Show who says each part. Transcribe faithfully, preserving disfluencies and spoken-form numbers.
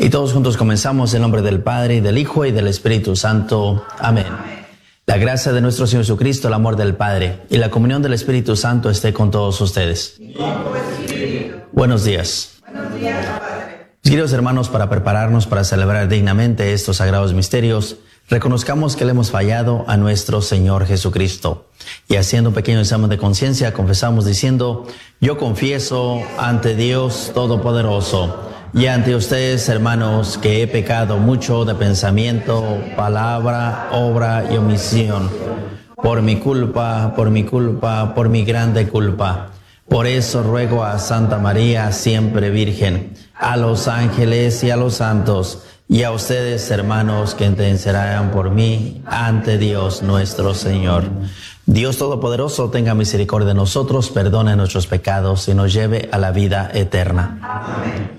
Speaker 1: Y todos juntos comenzamos en nombre del Padre, y del Hijo, y del Espíritu Santo. Amén. La gracia de nuestro Señor Jesucristo, el amor del Padre y la comunión del Espíritu Santo esté con todos ustedes. Buenos días.
Speaker 2: Buenos días, Padre.
Speaker 1: Mis queridos hermanos, para prepararnos para celebrar dignamente estos sagrados misterios, reconozcamos que le hemos fallado a nuestro Señor Jesucristo. Y haciendo un pequeño examen de conciencia, confesamos diciendo: yo confieso ante Dios Todopoderoso y ante ustedes, hermanos, que he pecado mucho de pensamiento, palabra, obra y omisión. Por mi culpa, por mi culpa, por mi grande culpa. Por eso ruego a Santa María, siempre Virgen, a los ángeles y a los santos, y a ustedes, hermanos, que intercederán por mí ante Dios nuestro Señor. Dios Todopoderoso tenga misericordia de nosotros, perdone nuestros pecados y nos lleve a la vida eterna. Amén.